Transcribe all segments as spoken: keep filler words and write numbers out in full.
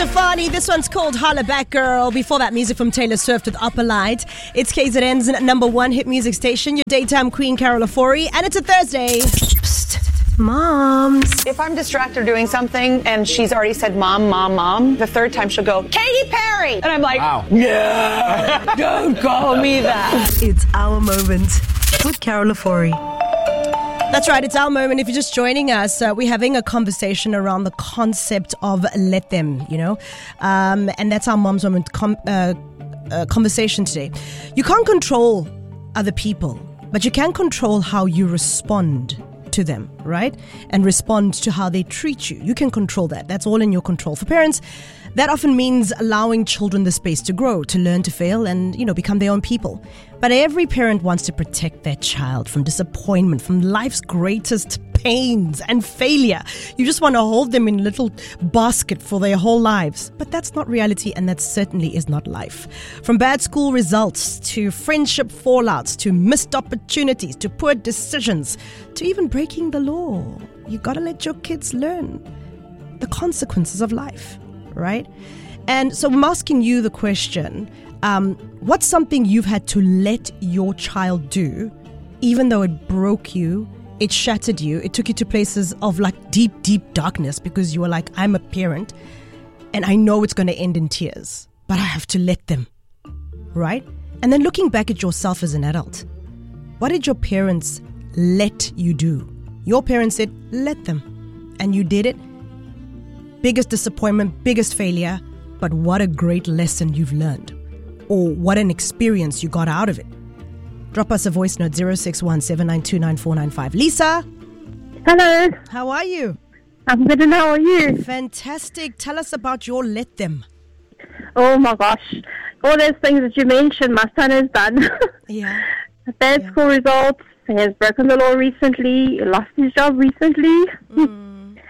Stefani. This one's called Holla Back Girl. Before that, music from Taylor Swift with Upper Light. It's K Z N's number one hit music station, your daytime queen, Carol Afori, and it's a Thursday. Psst, moms. If I'm distracted doing something and she's already said mom, mom, mom, the third time she'll go, Katy Perry! And I'm like, wow. No, don't call me that. It's our moment with Carol Afori. That's right, it's our moment. If you're just joining us, uh, we're having a conversation around the concept of let them, you know, um, and that's our mom's moment com- uh, uh, conversation today. You can't control other people, but you can control how you respond to them, right? And respond to how they treat you. You can control that. That's all in your control. For parents, that often means allowing children the space to grow, to learn, to fail, and, you know, become their own people. But every parent wants to protect their child from disappointment, from life's greatest pains and failure. You just want to hold them in a little basket for their whole lives. But that's not reality, and that certainly is not life. From bad school results, to friendship fallouts, to missed opportunities, to poor decisions, to even breaking the law. You got to let your kids learn the consequences of life. Right? And so I'm asking you the question, um, what's something you've had to let your child do, even though it broke you, it shattered you, it took you to places of like deep, deep darkness because you were like, I'm a parent and I know it's going to end in tears, but I have to let them, right? And then looking back at yourself as an adult, what did your parents let you do? Your parents said, let them, and you did it. Biggest disappointment, biggest failure, but what a great lesson you've learned. Or what an experience you got out of it. Drop us a voice note, zero six one, seven nine two, nine four nine five. Lisa. Hello. How are you? I'm good, and how are you? Fantastic. Tell us about your let them. Oh my gosh. All those things that you mentioned, my son has done. Yeah. Bad yeah. school results. He has broken the law recently. Lost his job recently. Mm.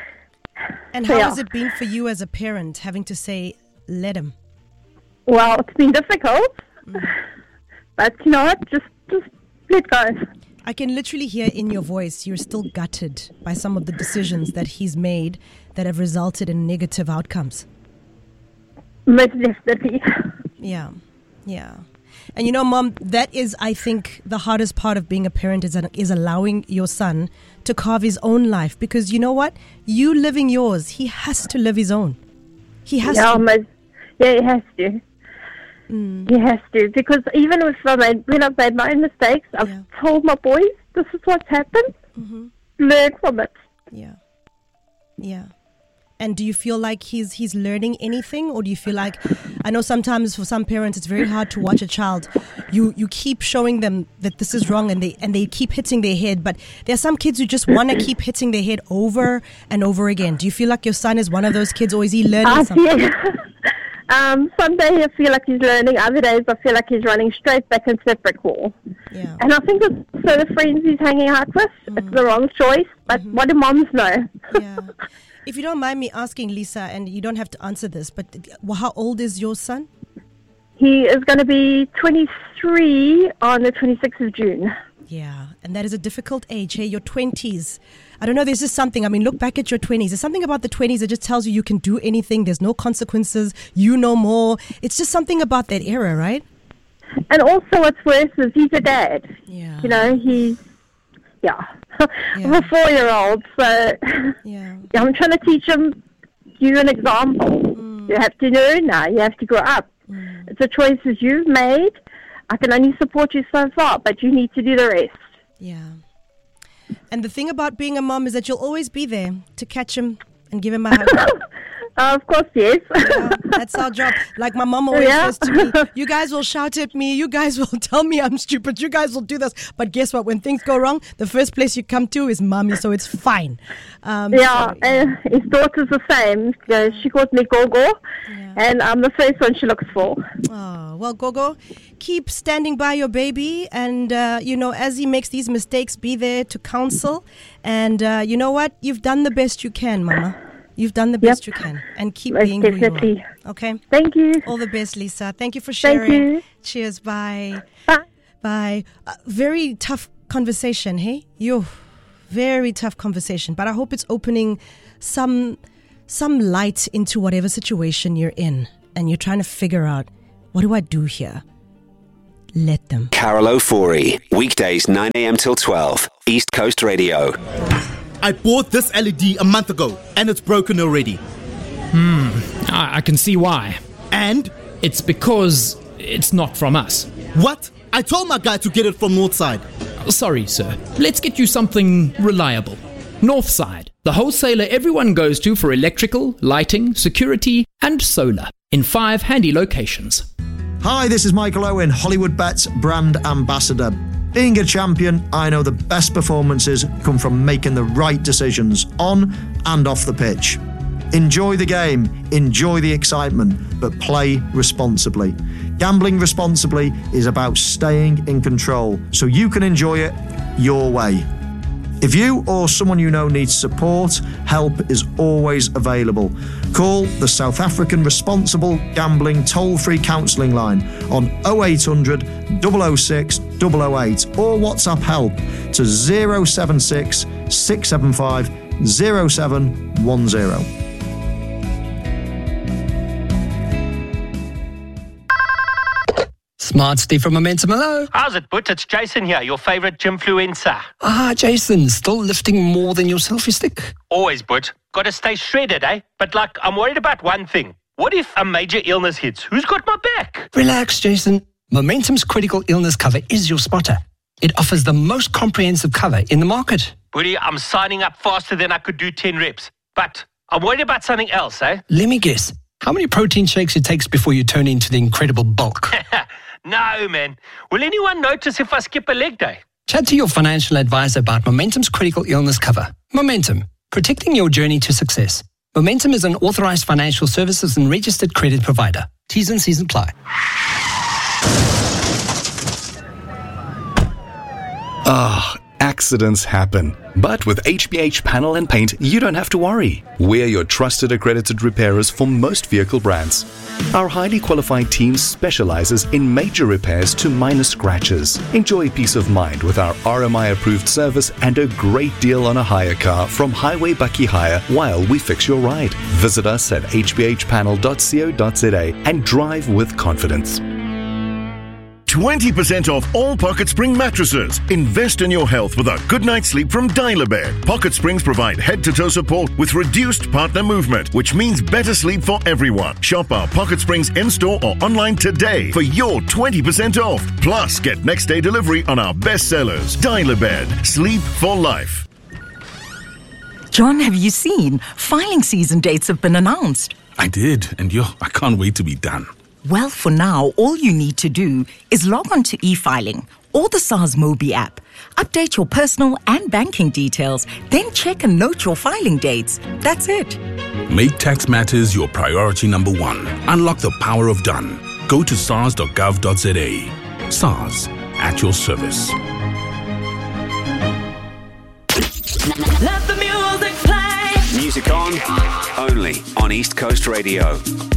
And how yeah. has it been for you as a parent, having to say, let him? Well, it's been difficult. Mm. But you know what? Just, just let go. I can literally hear in your voice you're still gutted by some of the decisions that he's made that have resulted in negative outcomes. Most definitely. Yeah, yeah. And you know, Mom, that is, I think, the hardest part of being a parent is, is allowing your son to carve his own life. Because you know what? You living yours, he has to live his own. He has yeah, to. My, yeah, he has to. Mm. He has to. Because even if I made, when I've made my own mistakes, I've yeah. told my boys, this is what's happened. Mm-hmm. Learn from it. Yeah. Yeah. And do you feel like he's he's learning anything, or do you feel like, I know sometimes for some parents it's very hard to watch a child. You you keep showing them that this is wrong, and they and they keep hitting their head. But there are some kids who just want to keep hitting their head over and over again. Do you feel like your son is one of those kids, or is he learning uh, something? Yeah. um, some days I feel like he's learning. Other days I feel like he's running straight back into the brick wall. Yeah. And I think it's so the friends he's hanging out with, mm. it's the wrong choice. But mm-hmm. what do moms know? Yeah. If you don't mind me asking, Lisa, and you don't have to answer this, but how old is your son? He is going to be twenty-three on the twenty-sixth of June. Yeah, and that is a difficult age, hey, your twenties. I don't know, there's just something, I mean, look back at your twenties. There's something about the twenties that just tells you you can do anything. There's no consequences. You know more. It's just something about that era, right? And also what's worse is he's a dad. Yeah. You know, he's, yeah. Yeah. I'm a four-year-old, so yeah. I'm trying to teach him, you an example. Mm. You have to learn now. You have to grow up. Mm. It's a choices you've made. I can only support you so far, but you need to do the rest. Yeah. And the thing about being a mom is that you'll always be there to catch him and give him a hug. Uh, of course, yes. Yeah, that's our job. Like my mom always yeah. says to me, you guys will shout at me, you guys will tell me I'm stupid, you guys will do this. But guess what? When things go wrong, the first place you come to is mommy, so it's fine. Um, yeah, so, yeah. Uh, his daughter's the same. Uh, she calls me Gogo, yeah. and I'm the first one she looks for. Oh, well, Gogo, keep standing by your baby. And, uh, you know, as he makes these mistakes, be there to counsel. And uh, you know what? You've done the best you can, Mama. You've done the best yep. you can, and keep Most being definitely. who you are. Okay? Thank you. All the best, Lisa. Thank you for sharing. Thank you. Cheers. Bye. Bye. Bye. Uh, very tough conversation, hey? Yo, very tough conversation. But I hope it's opening some some light into whatever situation you're in and you're trying to figure out, what do I do here? Let them. Carol Ofori, weekdays nine a.m. till twelve, East Coast Radio. I bought this L E D a month ago and it's broken already. Hmm, I, I can see why. And? It's because it's not from us. What? I told my guy to get it from Northside. Sorry, sir. Let's get you something reliable. Northside, the wholesaler everyone goes to for electrical, lighting, security, and solar in five handy locations. Hi, this is Michael Owen, Hollywood Bets brand ambassador. Being a champion, I know the best performances come from making the right decisions on and off the pitch. Enjoy the game, enjoy the excitement, but play responsibly. Gambling responsibly is about staying in control so you can enjoy it your way. If you or someone you know needs support, help is always available. Call the South African Responsible Gambling Toll-Free Counselling Line on oh eight hundred, double oh six, double oh eight or WhatsApp help to oh seven six, six seven five, oh seven one oh. Smart Steve from Momentum, hello. How's it, But? It's Jason here, your favourite gymfluencer. Ah, Jason, still lifting more than your selfie stick? Always, But. Got to stay shredded, eh? But, like, I'm worried about one thing. What if a major illness hits? Who's got my back? Relax, Jason. Momentum's critical illness cover is your spotter. It offers the most comprehensive cover in the market. Buddy, I'm signing up faster than I could do ten reps. But I'm worried about something else, eh? Let me guess. How many protein shakes it takes before you turn into the incredible bulk? No, man. Will anyone notice if I skip a leg day? Chat to your financial advisor about Momentum's critical illness cover. Momentum, protecting your journey to success. Momentum is an authorized financial services and registered credit provider. T's and C's apply. Ah, accidents happen. But with H B H Panel and Paint, you don't have to worry. We're your trusted accredited repairers for most vehicle brands. Our highly qualified team specializes in major repairs to minor scratches. Enjoy peace of mind with our R M I-approved service and a great deal on a hire car from Highway Bucky Hire while we fix your ride. Visit us at h b h panel dot co dot z a and drive with confidence. twenty percent off all Pocket Spring mattresses. Invest in your health with a good night's sleep from Dial-A-Bed. Pocket Springs provide head-to-toe support with reduced partner movement, which means better sleep for everyone. Shop our Pocket Springs in-store or online today for your twenty percent off. Plus, get next-day delivery on our best sellers. Dial-A-Bed. Sleep for life. John, have you seen? Filing season dates have been announced. I did, and yo, I can't wait to be done. Well, for now, all you need to do is log on to e-filing or the SARS Mobi app. Update your personal and banking details, then check and note your filing dates. That's it. Make tax matters your priority number one. Unlock the power of done. Go to sars dot gov dot z a. SARS, at your service. Let the music play. Music on, only on East Coast Radio.